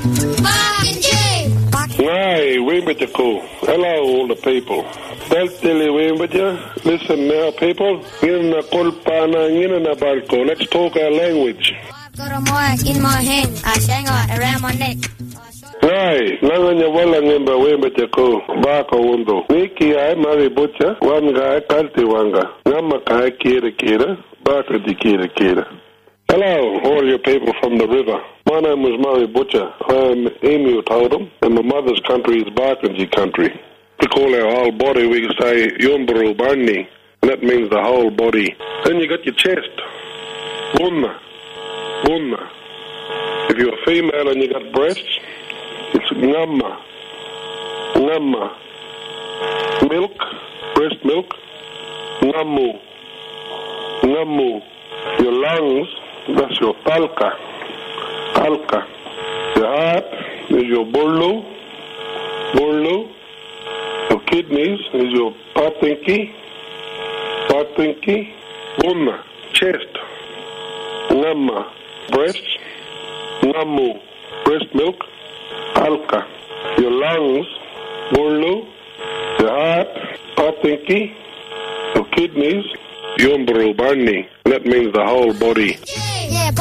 Hey, Wimbledon. Hello, all the people. Listen now, people. Let's talk our language. I've got a mic in my hand, a shanger around my neck. Right, nanganya wala ngimba wembe jako baka wundo. Niki ay mari butcha, wanga ay kalti wanga. Ngama kaya kira, baka di kira. Hello, all you people from the river. My name is Murray Butcher. I'm Emu Totem, and my mother's country is Barkindji country. To call our whole body, we can say Yumburu Barni, and that means the whole body. Then you got your chest. Bunna. If you're a female and you got breasts, it's Ngamma. Milk, breast milk, Ngammu. Your lungs, that's your palka. Your heart is your burlu. Your kidneys is your patinki. Bunna, chest. Ngamma, breasts. Ngammu, breast milk. Palka, your lungs. Burlu, your heart, patinki. Your kidneys. Yumburu Barni. That means the whole body. Yeah.